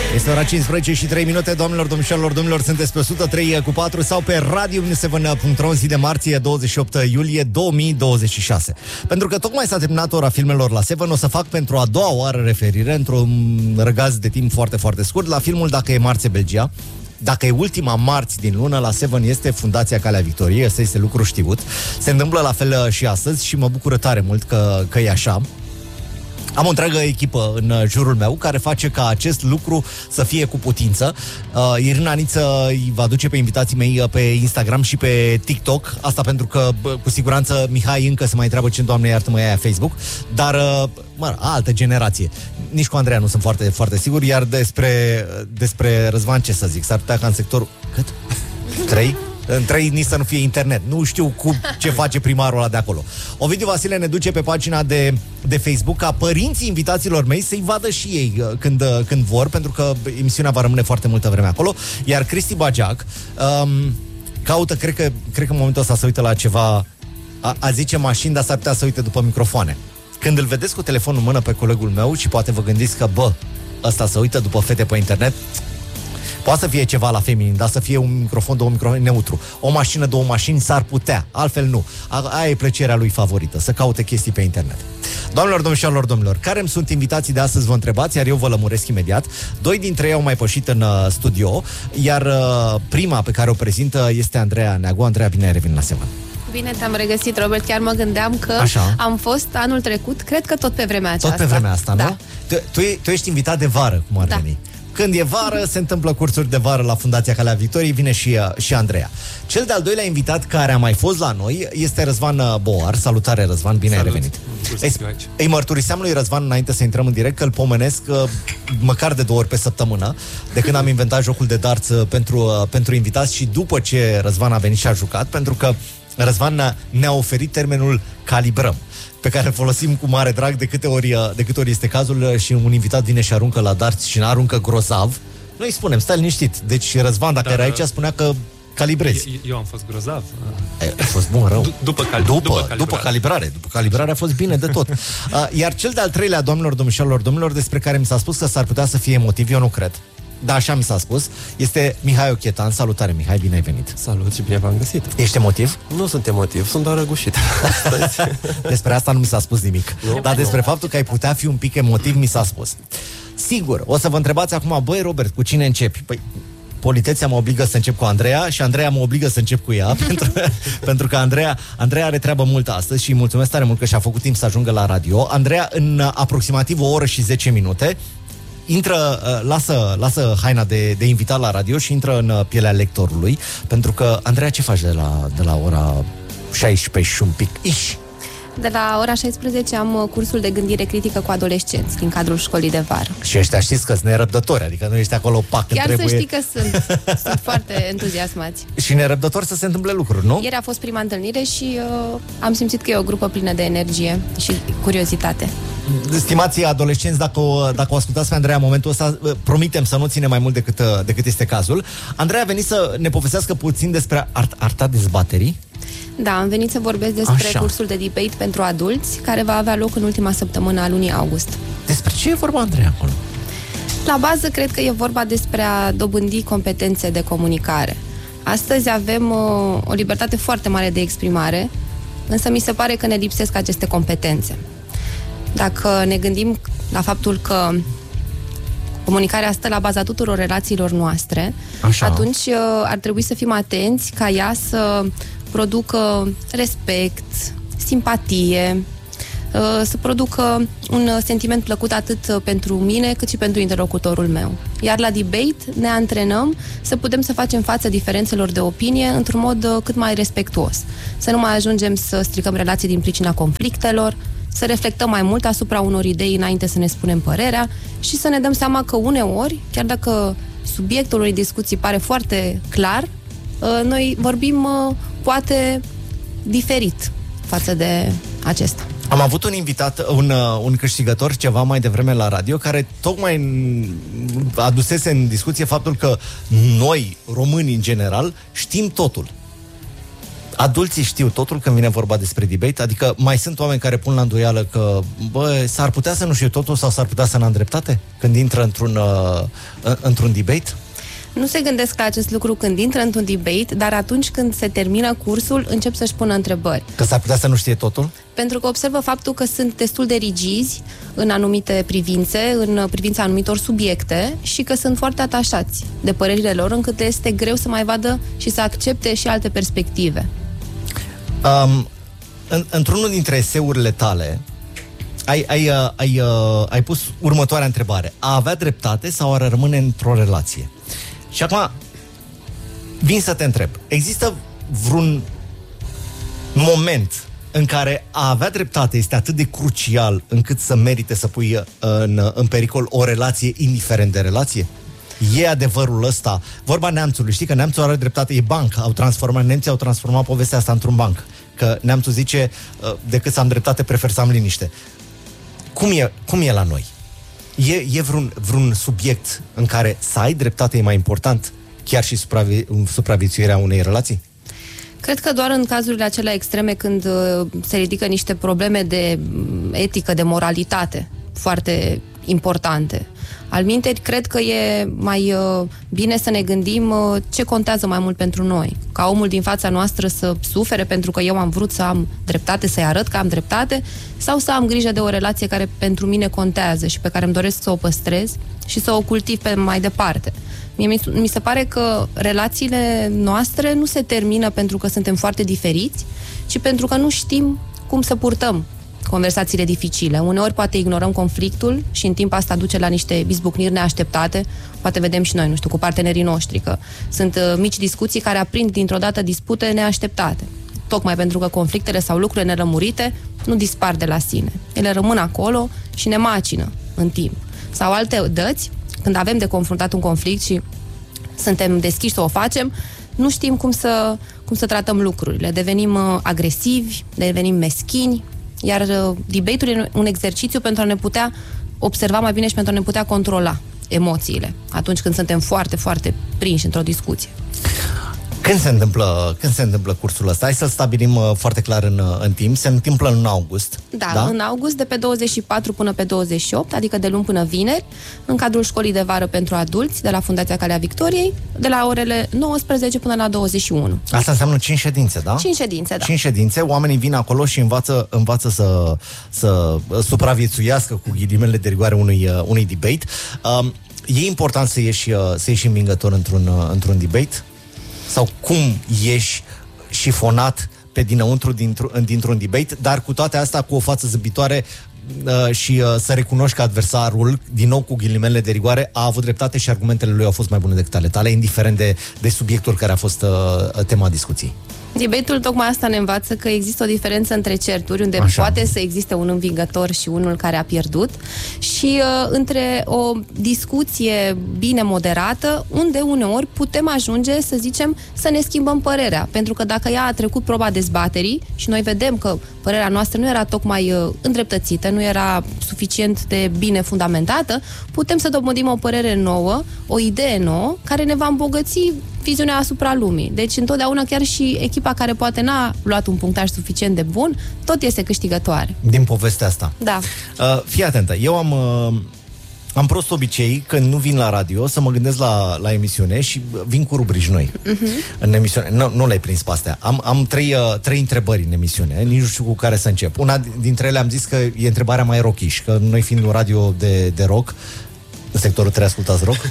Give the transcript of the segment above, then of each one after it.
Este ora 15 și 3 minute, doamnelor, domnilor, sunteți pe 103,4 sau pe radio7.ro în zi de marție, 28 iulie 2026. Pentru că tocmai s-a terminat ora filmelor la Seven, o să fac pentru a doua oară referire, într-un răgaz de timp foarte, foarte scurt, la filmul Dacă e marțe Belgia. Dacă e ultima marți din lună, la Seven este Fundația Calea Victoriei. Ăsta este lucru știut. Se întâmplă la fel și astăzi și mă bucură tare mult că e așa. Am o întreagă echipă în jurul meu care face ca acest lucru să fie cu putință. Irina Niță îi va duce pe invitații mei pe Instagram și pe TikTok. Asta pentru că, cu siguranță, Mihai încă se mai întreabă ce, Doamne iartă-mă, aia Facebook. Dar, altă generație. Nici cu Andreea nu sunt foarte, foarte sigur. Iar despre Răzvan, ce să zic? S-ar putea ca în sectorul... Cât? 3? În 3 nici să nu fie internet. Nu știu ce face primarul ăla de acolo. Ovidiu Vasile ne duce pe pagina de Facebook ca părinții invitaților mei să-i vadă și ei când vor, pentru că emisiunea va rămâne foarte multă vreme acolo. Iar Cristi Bageac caută, cred că în momentul ăsta se uită la ceva, a zice mașini, dar s-ar putea să uite după microfoane. Când îl vedeți cu telefonul în mână pe colegul meu și poate vă gândiți că, ăsta se uită după fete pe internet, poate să fie ceva la feminin, dar să fie un microfon, 2 microfone neutru. O mașină, 2 mașini, s-ar putea. Altfel nu. Aia e plăcerea lui favorită, să caute chestii pe internet. Doamnelor, domnilor, care îmi sunt invitații de astăzi, vă întrebați, iar eu vă lămuresc imediat. 2 dintre ei au mai pășit în studio, iar prima pe care o prezintă este Andreea Neagu. Andreea, bine ai revenit la Seven. Bine te-am regăsit, Robert. Chiar mă gândeam că am fost anul trecut, cred că tot pe vremea aceasta. Tot pe vremea asta, da. Nu? Tu ești invitat de vară, cum ar veni. Când e vară, se întâmplă cursuri de vară la Fundația Calea Victoriei, vine și Andreea. Cel de-al doilea invitat care a mai fost la noi este Răzvan Boar. Salutare, Răzvan, bine ai revenit. Îi mărturiseam lui Răzvan înainte să intrăm în direct că îl pomenesc măcar de 2 ori pe săptămână, de când am inventat jocul de darts pentru invitați și după ce Răzvan a venit și a jucat, pentru că Răzvan ne-a oferit termenul calibrăm, pe care îl folosim cu mare drag de câte ori este cazul și un invitat vine și aruncă la darts și aruncă grozav. Noi îi spunem, stai liniștit. Deci Răzvan, dacă era aici, spunea că calibrezi. Eu am fost grozav. A fost bun, rău. După calibrare. După calibrare a fost bine de tot. Iar cel de-al treilea, doamnelor, domnilor, despre care mi s-a spus că s-ar putea să fie emotiv, eu nu cred. Da, așa mi s-a spus. Este Mihai Ochetan. Salutare, Mihai, bine ai venit. Salut și bine v-am găsit. Ești emotiv? Nu sunt emotiv, sunt doar răgușit. Despre asta nu mi s-a spus nimic. Dar despre faptul că ai putea fi un pic emotiv mi s-a spus. Sigur, o să vă întrebați acum, băi, Robert, cu cine începi? Păi, politeția mă obligă să încep cu Andreea și Andreea mă obligă să încep cu ea, pentru că Andreea are treabă multă astăzi și îi mulțumesc tare mult că și-a făcut timp să ajungă la radio. Andreea, în aproximativ 1 oră și 10 minute, lasă haina de invitat la radio și intră în pielea lectorului, pentru că, Andreea, ce faci de la ora 16 și un pic? De la ora 16 am cursul de gândire critică cu adolescenți din cadrul școlii de vară. Și ăștia știți că sunt nerăbdători, adică nu ești acolo Chiar trebuie. Să știi că sunt foarte entuziasmați. Și nerăbdători să se întâmple lucruri, nu? Ieri a fost prima întâlnire și am simțit că e o grupă plină de energie și curiozitate. Stimații adolescenți, dacă o ascultați pe Andreea în momentul ăsta, promitem să nu ține mai mult decât este cazul. Andreea a venit să ne povestească puțin despre arta dezbaterii. Da, am venit să vorbesc despre cursul de debate pentru adulți, care va avea loc în ultima săptămână a lunii august. Despre ce e vorba, Andreea, acolo? La bază, cred că e vorba despre a dobândi competențe de comunicare. Astăzi avem o libertate foarte mare de exprimare, însă mi se pare că ne lipsesc aceste competențe. Dacă ne gândim la faptul că comunicarea stă la baza tuturor relațiilor noastre, atunci ar trebui să fim atenți ca ea să producă respect, simpatie, să producă un sentiment plăcut atât pentru mine cât și pentru interlocutorul meu. Iar la debate ne antrenăm să putem să facem față diferențelor de opinie într-un mod cât mai respectuos. Să nu mai ajungem să stricăm relații din pricina conflictelor, să reflectăm mai mult asupra unor idei înainte să ne spunem părerea și să ne dăm seama că uneori, chiar dacă subiectul unei discuții pare foarte clar, noi vorbim poate diferit față de acesta. Am avut un invitat, un câștigător ceva mai devreme la radio, care tocmai adusese în discuție faptul că noi, românii în general, știm totul. Adulții știu totul când vine vorba despre debate? Adică mai sunt oameni care pun la îndoială că, s-ar putea să nu știu totul sau s-ar putea să n-am dreptate când intră într-un debate? Nu se gândesc la acest lucru când intră într-un debate, dar atunci când se termină cursul, încep să-și pună întrebări. Că s-ar putea să nu știe totul? Pentru că observă faptul că sunt destul de rigizi în anumite privințe, în privința anumitor subiecte și că sunt foarte atașați de părerile lor, încât le este greu să mai vadă și să accepte și alte perspective. Într-unul dintre eseurile tale ai pus următoarea întrebare: a avea dreptate sau a rămâne într-o relație? Și acum vin să te întreb, există vreun moment în care a avea dreptate este atât de crucial încât să merite să pui în pericol o relație, indiferent de relație? E adevărul ăsta? Vorba Neamțului, știi că Neamțul are dreptate, e banc, nemții au transformat povestea asta într-un banc. Că Neamțul zice, decât să am dreptate, prefer să am liniște. Cum e la noi? E vreun subiect în care să ai dreptate e mai important, chiar și supraviețuirea unei relații? Cred că doar în cazurile acelea extreme, când se ridică niște probleme de etică, de moralitate foarte importante. Alminteri, cred că e mai bine să ne gândim ce contează mai mult pentru noi. Ca omul din fața noastră să sufere pentru că eu am vrut să am dreptate, să-i arăt că am dreptate, sau să am grijă de o relație care pentru mine contează și pe care îmi doresc să o păstrez și să o cultiv pe mai departe. Mi se pare că relațiile noastre nu se termină pentru că suntem foarte diferiți, ci pentru că nu știm cum să purtăm conversațiile dificile. Uneori poate ignorăm conflictul și în timp asta duce la niște izbucniri neașteptate. Poate vedem și noi, nu știu, cu partenerii noștri, că sunt mici discuții care aprind dintr-o dată dispute neașteptate. Tocmai pentru că conflictele sau lucrurile nelămurite nu dispar de la sine. Ele rămân acolo și ne macină în timp. Sau alte dăți, când avem de confruntat un conflict și suntem deschiși să o facem, nu știm cum să tratăm lucrurile. Devenim agresivi, devenim meschini, iar debate-ul e un exercițiu pentru a ne putea observa mai bine și pentru a ne putea controla emoțiile atunci când suntem foarte, foarte prinși într-o discuție. Când se întâmplă cursul ăsta? Hai să-l stabilim foarte clar în timp. Se întâmplă în august. Da, în august, de pe 24 până pe 28, adică de luni până vineri, în cadrul școlii de vară pentru adulți de la Fundația Calea Victoriei, de la orele 19 până la 21. Asta înseamnă 5 ședințe, da? 5 ședințe, da. 5 ședințe, oamenii vin acolo și învață să supraviețuiască, cu ghilimele de rigoare, unui debate. E important să ieși învingător într-un debate? Sau cum ieși șifonat pe dinăuntru dintr-un debate, dar cu toate astea cu o față zâmbitoare și să recunoști că adversarul, din nou cu ghilimele de rigoare, a avut dreptate și argumentele lui au fost mai bune decât ale tale, indiferent de subiectul care a fost tema discuției. Debate-ul tocmai asta ne învață că există o diferență între certuri, unde poate să existe un învingător și unul care a pierdut, și între o discuție bine moderată, unde uneori putem ajunge, să zicem, să ne schimbăm părerea. Pentru că dacă ea a trecut proba dezbaterii și noi vedem că părerea noastră nu era tocmai îndreptățită, nu era suficient de bine fundamentată, putem să dobândim o părere nouă, o idee nouă, care ne va îmbogăți viziunea asupra lumii. Deci, întotdeauna, chiar și echipa care poate n-a luat un punctaj suficient de bun, tot este câștigătoare. Din povestea asta. Da. Fii atentă, eu am prost obicei, când nu vin la radio, să mă gândesc la emisiune și vin cu rubrici noi. În emisiune. Nu le-ai prins pe astea. Am trei întrebări în emisiune, nici nu știu cu care să încep. Una dintre ele am zis că e întrebarea mai rockish, că noi fiind un radio de rock, în sectorul 3 ascultați rock?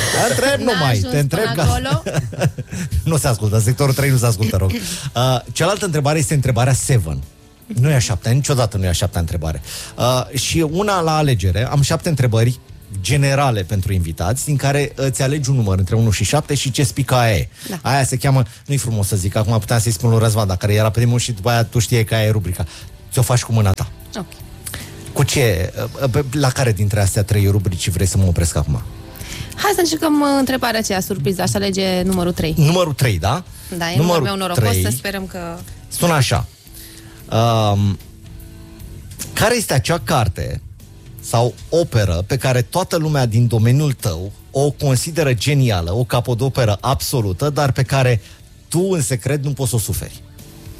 Te întreb că nu se ascultă, în sectorul 3 nu se ascultă rock. Cealaltă întrebare este întrebarea 7. Nu e a 7-a, niciodată nu e a 7-a întrebare. Și una la alegere, am 7 întrebări generale pentru invitați, din care îți alegi un număr între 1 și 7 și ce spica aia e. Da. Aia se cheamă, nu-i frumos să zic, acum puteam să-i spun lui Răzvan, care era primul și după aia tu știi că aia e rubrica. Ți-o faci cu mâna ta. Ok. Cu ce, la care dintre astea 3 rubrici vrei să mă opresc acum? Hai să încercăm întrebarea aceea surpriză, aș alege numărul 3. Numărul 3, da? Da, e numărul meu norocos, 3, să sperăm că... Sună așa. Care este acea carte sau operă pe care toată lumea din domeniul tău o consideră genială, o capodoperă absolută, dar pe care tu în secret nu poți să o suferi?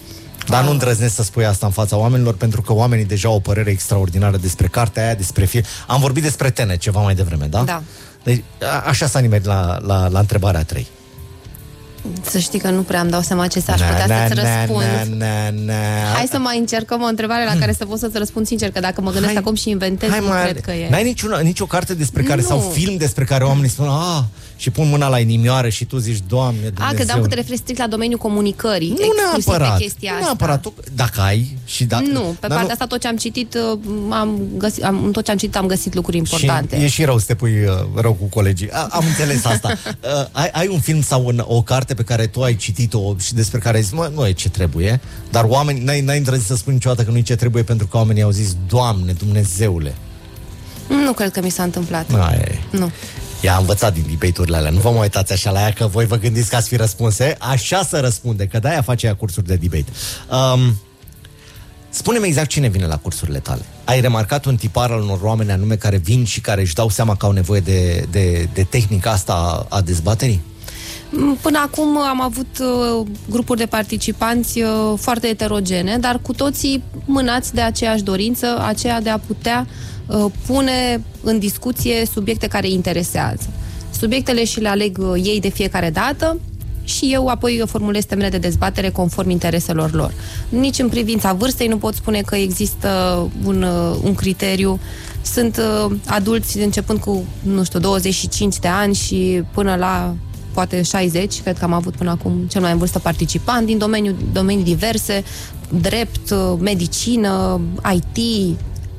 Dar nu îndrăznesc să spui asta în fața oamenilor, pentru că oamenii deja au o părere extraordinară despre cartea aia, despre film. Am vorbit despre Tenet ceva mai devreme, da? Da. Deci, așa s-a nimerit la întrebarea 3. Să știi că nu prea îmi dau seama ce aș putea să-ți răspund. Hai să mai încercăm o întrebare la care să pot să-ți răspund sincer, că dacă mă gândesc acum și inventez, nu cred că e. N-ai nicio carte despre care, sau film despre care oamenii spun, și pun mâna la inimioară și tu zici, Doamne, Dumnezeu. Credeam că te referi strict la domeniul comunicării. Nu neapărat. Nu neapărat. Dacă ai și dacă... Nu, pe partea asta tot ce am citit, am găsit lucruri importante. Și e și rău să te pui rău cu colegii. Am înțeles asta. Ai un film sau o carte pe care tu ai citit-o și despre care ai zis, nu e ce trebuie, dar oamenii, n-ai îndrăznit să spui niciodată că nu e ce trebuie, pentru că oamenii au zis, Doamne, Dumnezeule. Nu cred că mi s-a întâmplat. Nu. I-a învățat din debate-urile alea. Nu vă mai uitați așa la ea, că voi vă gândiți că ați fi răspunse. Așa să răspunde, că de-aia face ea cursuri de debate. Spune-mi exact cine vine la cursurile tale. Ai remarcat un tipar al unor oameni anume care vin și care își dau seama că au nevoie de tehnica asta a dezbaterii? Până acum am avut grupuri de participanți foarte heterogene, dar cu toții mânați de aceeași dorință, aceea de a putea pune în discuție subiecte care îi interesează. Subiectele și le aleg ei de fiecare dată și eu apoi formulez temele de dezbatere conform intereselor lor. Nici în privința vârstei nu pot spune că există un criteriu. Sunt adulți începând cu, 25 de ani și până la poate 60, cred că am avut până acum cel mai în vârstă participant, din domenii diverse, drept, medicină, IT.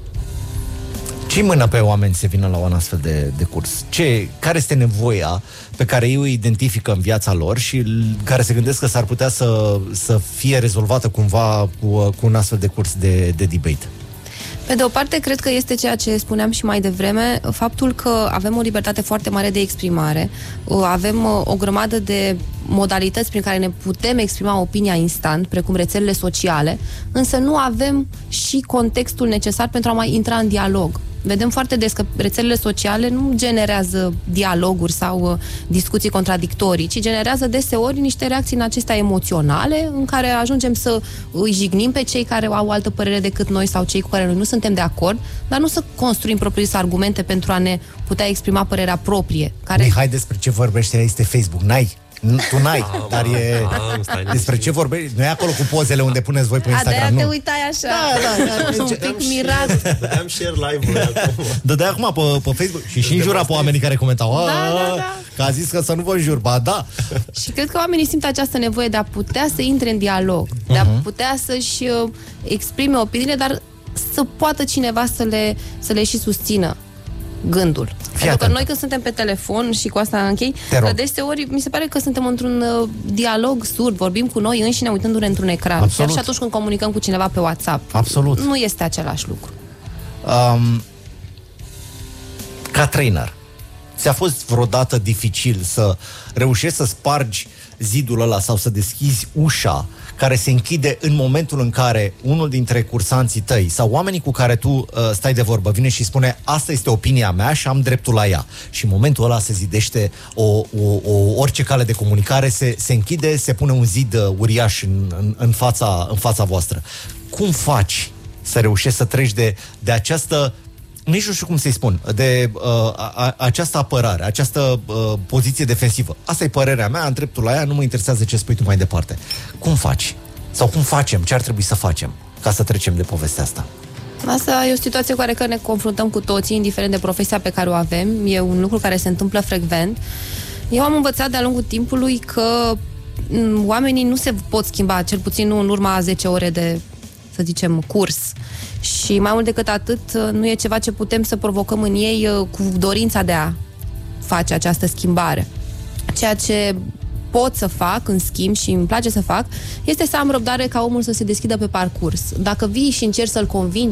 Ce mână pe oameni să vină la un astfel de curs? Care este nevoia pe care ei o identifică în viața lor și care se gândesc că s-ar putea să fie rezolvată cumva cu un astfel de curs de debate? Pe de o parte, cred că este ceea ce spuneam și mai devreme, faptul că avem o libertate foarte mare de exprimare, avem o grămadă de modalități prin care ne putem exprima opinia instant, precum rețelele sociale, însă nu avem și contextul necesar pentru a mai intra în dialog. Vedem foarte des că rețelele sociale nu generează dialoguri sau discuții contradictorii, ci generează deseori niște reacții în acestea emoționale, în care ajungem să îi jignim pe cei care au altă părere decât noi sau cei cu care noi nu suntem de acord, dar nu să construim propriile argumente pentru a ne putea exprima părerea proprie. Mihai, despre ce vorbește este Facebook? Tu n-ai, dar e... Despre ce vorbești? Nu e acolo cu pozele unde puneți voi pe Instagram, nu? Te uitai așa. Da. Un pic mirat. Dădeam share live-ul acum. Dădeai acum pe Facebook și înjura pe oamenii care comentau. Da. Că a zis că să nu vă înjur. Ba, da. Și cred că oamenii simt această nevoie de a putea să intre în dialog, de a putea să-și exprime opiniile, dar să poată cineva să le și susțină gândul. Pentru că noi când suntem pe telefon, și cu asta închei, că deseori mi se pare că suntem într-un dialog surd, vorbim cu noi înșine uitându-ne într-un ecran. Absolut. Chiar și atunci când comunicăm cu cineva pe WhatsApp. Absolut. Nu este același lucru. Ca trainer, ți-a fost vreodată dificil să reușești să spargi zidul ăla sau să deschizi ușa care se închide în momentul în care unul dintre cursanții tăi sau oamenii cu care tu stai de vorbă vine și spune, asta este opinia mea și am dreptul la ea. Și în momentul ăla se zidește orice cale de comunicare, se închide, se pune un zid uriaș în fața voastră. Cum faci să reușești să treci de această, nici nu știu cum să-i spun, de această apărare, această poziție defensivă? Asta e părerea mea, am dreptul la ea, nu mă interesează ce spui tu mai departe. Cum faci? Sau cum facem? Ce ar trebui să facem ca să trecem de povestea asta? Asta e o situație cu care ne confruntăm cu toții, indiferent de profesia pe care o avem. E un lucru care se întâmplă frecvent. Eu am învățat de-a lungul timpului că oamenii nu se pot schimba, cel puțin nu în urma a 10 ore de, să zicem, curs. Și mai mult decât atât, nu e ceva ce putem să provocăm în ei cu dorința de a face această schimbare. Ceea ce pot să fac, în schimb, și îmi place să fac, este să am răbdare ca omul să se deschidă pe parcurs. Dacă vii și încerci să-l convingi